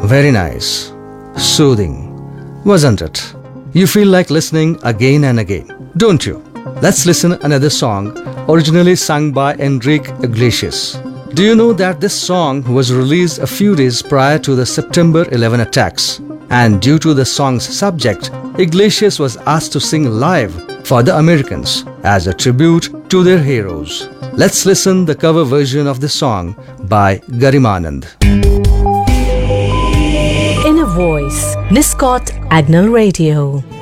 Very nice. Soothing. Wasn't it? You feel like listening again and again, don't you? Let's listen another song originally sung by Enrique Iglesias. Do you know that this song was released a few days prior to the September 11 attacks? And due to the song's subject, Iglesias was asked to sing live for the Americans as a tribute to their heroes. Let's listen the cover version of the song by Garimanand. In a Voice, Niscot Agnel Radio.